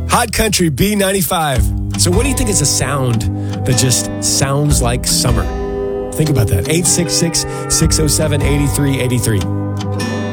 Hot Country B95. So what do you think is a sound that just sounds like summer? Think about that. 866-607-8383.